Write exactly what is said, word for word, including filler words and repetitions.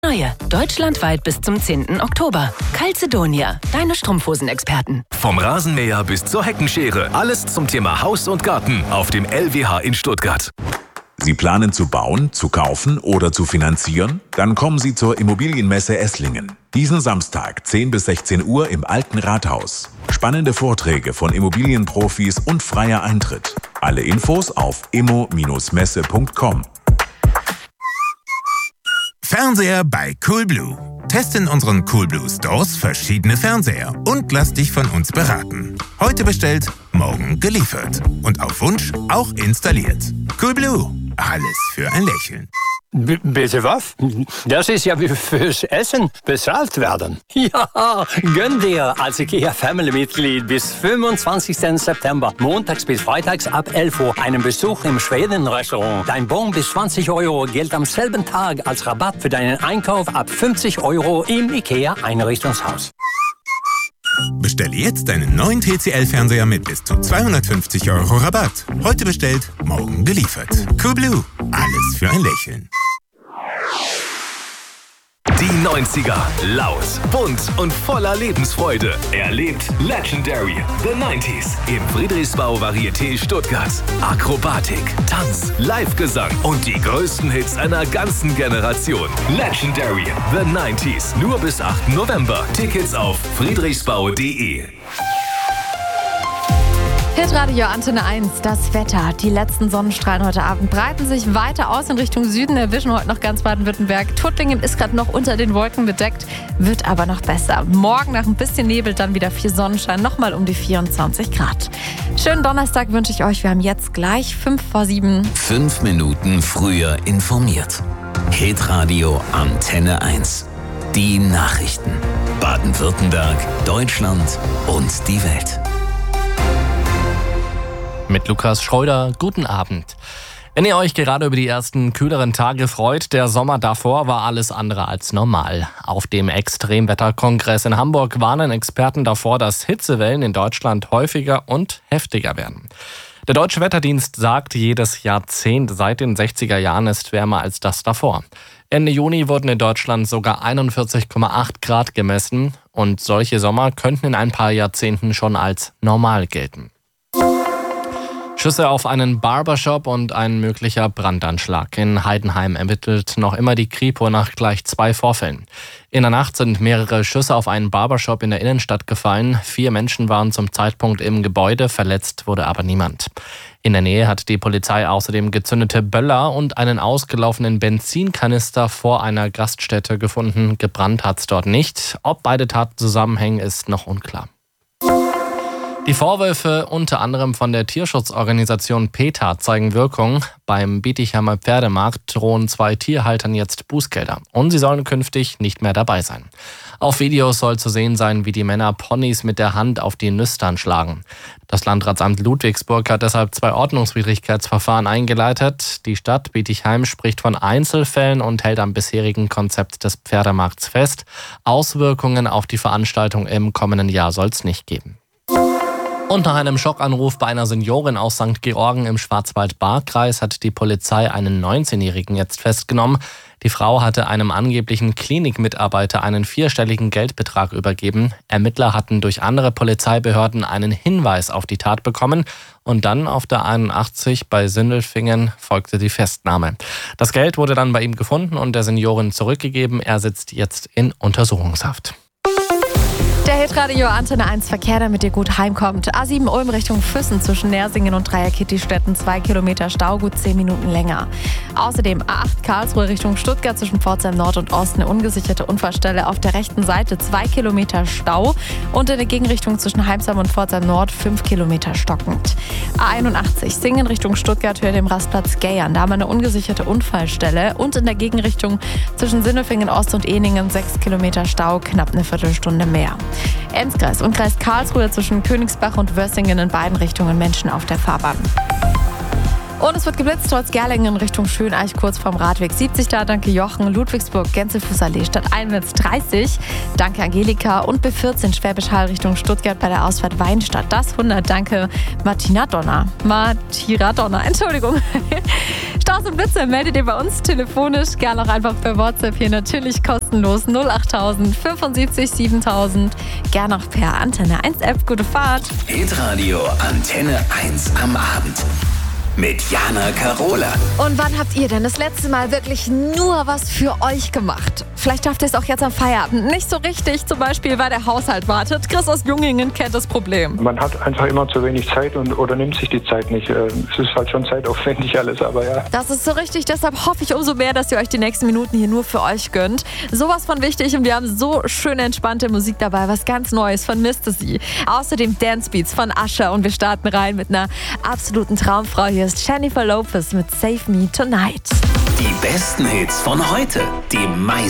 Neue, deutschlandweit bis zum zehnten Oktober. Calzedonia, deine Strumpfhosen-Experten. Vom Rasenmäher bis zur Heckenschere. Alles zum Thema Haus und Garten auf dem L W H in Stuttgart. Sie planen zu bauen, zu kaufen oder zu finanzieren? Dann kommen Sie zur Immobilienmesse Esslingen. Diesen Samstag, zehn bis sechzehn Uhr im Alten Rathaus. Spannende Vorträge von Immobilienprofis und freier Eintritt. Alle Infos auf immo Bindestrich messe punkt com. Fernseher bei Coolblue. Teste in unseren Coolblue Stores verschiedene Fernseher und lass dich von uns beraten. Heute bestellt, morgen geliefert. Und auf Wunsch auch installiert. Coolblue. Alles für ein Lächeln. B- bitte was? Das ist ja wie fürs Essen bezahlt werden. Ja, gönn dir als IKEA Family-Mitglied bis fünfundzwanzigsten September, montags bis freitags ab elf Uhr, einen Besuch im Schweden-Restaurant. Dein Bon bis zwanzig Euro gilt am selben Tag als Rabatt für deinen Einkauf ab fünfzig Euro im IKEA-Einrichtungshaus. Bestelle jetzt deinen neuen T C L-Fernseher mit bis zu zweihundertfünfzig Euro Rabatt. Heute bestellt, morgen geliefert. Coolblue. Alles für ein Lächeln. Die neunziger. Laut, bunt und voller Lebensfreude. Erlebt Legendary. The neunziger. Im Friedrichsbau Varieté Stuttgart. Akrobatik, Tanz, Live-Gesang und die größten Hits einer ganzen Generation. Legendary. The neunziger. Nur bis achten November. Tickets auf friedrichsbau punkt de. Hitradio Antenne eins, das Wetter. Die letzten Sonnenstrahlen heute Abend breiten sich weiter aus in Richtung Süden, erwischen heute noch ganz Baden-Württemberg. Tuttlingen ist gerade noch unter den Wolken bedeckt, wird aber noch besser. Morgen nach ein bisschen Nebel dann wieder viel Sonnenschein, nochmal um die vierundzwanzig Grad. Schönen Donnerstag wünsche ich euch. Wir haben jetzt gleich fünf vor sieben. Fünf Minuten früher informiert. Hitradio Antenne eins. Die Nachrichten. Baden-Württemberg, Deutschland und die Welt. Mit Lukas Schreuder, guten Abend. Wenn ihr euch gerade über die ersten kühleren Tage freut, der Sommer davor war alles andere als normal. Auf dem Extremwetterkongress in Hamburg warnen Experten davor, dass Hitzewellen in Deutschland häufiger und heftiger werden. Der Deutsche Wetterdienst sagt, jedes Jahrzehnt seit den sechziger Jahren ist wärmer als das davor. Ende Juni wurden in Deutschland sogar einundvierzig Komma acht Grad gemessen und solche Sommer könnten in ein paar Jahrzehnten schon als normal gelten. Schüsse auf einen Barbershop und ein möglicher Brandanschlag. In Heidenheim ermittelt noch immer die Kripo nach gleich zwei Vorfällen. In der Nacht sind mehrere Schüsse auf einen Barbershop in der Innenstadt gefallen. Vier Menschen waren zum Zeitpunkt im Gebäude, verletzt wurde aber niemand. In der Nähe hat die Polizei außerdem gezündete Böller und einen ausgelaufenen Benzinkanister vor einer Gaststätte gefunden. Gebrannt hat's dort nicht. Ob beide Taten zusammenhängen, ist noch unklar. Die Vorwürfe unter anderem von der Tierschutzorganisation PETA zeigen Wirkung. Beim Bietigheimer Pferdemarkt drohen zwei Tierhaltern jetzt Bußgelder und sie sollen künftig nicht mehr dabei sein. Auf Videos soll zu sehen sein, wie die Männer Ponys mit der Hand auf die Nüstern schlagen. Das Landratsamt Ludwigsburg hat deshalb zwei Ordnungswidrigkeitsverfahren eingeleitet. Die Stadt Bietigheim spricht von Einzelfällen und hält am bisherigen Konzept des Pferdemarkts fest. Auswirkungen auf die Veranstaltung im kommenden Jahr soll es nicht geben. Und nach einem Schockanruf bei einer Seniorin aus Sankt Georgen im Schwarzwald-Baar-Kreis hat die Polizei einen neunzehnjährigen jetzt festgenommen. Die Frau hatte einem angeblichen Klinikmitarbeiter einen vierstelligen Geldbetrag übergeben. Ermittler hatten durch andere Polizeibehörden einen Hinweis auf die Tat bekommen und dann auf der einundachtzig bei Sindelfingen folgte die Festnahme. Das Geld wurde dann bei ihm gefunden und der Seniorin zurückgegeben. Er sitzt jetzt in Untersuchungshaft. Der Hitradio Antenne eins Verkehr, damit ihr gut heimkommt. A sieben Ulm Richtung Füssen zwischen Nersingen und Dreier-Kitty-Städten. Zwei Kilometer Stau, gut zehn Minuten länger. Außerdem A acht Karlsruhe Richtung Stuttgart zwischen Pforzheim Nord und Ost. Eine ungesicherte Unfallstelle auf der rechten Seite. Zwei Kilometer Stau. Und in der Gegenrichtung zwischen Heimsheim und Pforzheim Nord fünf Kilometer stockend. A einundachtzig Singen Richtung Stuttgart, Höhe dem Rastplatz Gayern. Da haben wir eine ungesicherte Unfallstelle. Und in der Gegenrichtung zwischen Sindelfingen Ost und Ehningen sechs Kilometer Stau, knapp eine Viertelstunde mehr. Enzkreis und Kreis Karlsruhe zwischen Königsbach und Wössingen in beiden Richtungen Menschen auf der Fahrbahn. Und es wird geblitzt, trotz Gerlingen in Richtung Schöneich, kurz vorm Radweg siebzig da. Danke Jochen, Ludwigsburg, Gänsefußallee, Stadteinwärts dreißig. Danke Angelika und B vierzehn Schwäbisch Hall Richtung Stuttgart bei der Ausfahrt Weinstadt. Das hundert, danke Martina Donner. Martina Donner, Entschuldigung. Stars und Blitze meldet ihr bei uns telefonisch, gerne auch einfach per WhatsApp hier natürlich kostenlos null achttausend fünfundsiebzig siebentausend, gerne auch per Antenne eins App. Gute Fahrt. Hitradio Antenne eins am Abend. Mit Jana Carola. Und wann habt ihr denn das letzte Mal wirklich nur was für euch gemacht? Vielleicht schafft ihr es auch jetzt am Feierabend nicht so richtig, zum Beispiel, weil der Haushalt wartet. Chris aus Jungingen kennt das Problem. Man hat einfach immer zu wenig Zeit und oder nimmt sich die Zeit nicht. Es ist halt schon zeitaufwendig alles, aber ja. Das ist so richtig, deshalb hoffe ich umso mehr, dass ihr euch die nächsten Minuten hier nur für euch gönnt. Sowas von wichtig und wir haben so schöne, entspannte Musik dabei, was ganz Neues von Mister C. Außerdem Dance Beats von Usher und wir starten rein mit einer absoluten Traumfrau. Hier ist Jennifer Lopez mit Save Me Tonight. Die besten Hits von heute, die meisten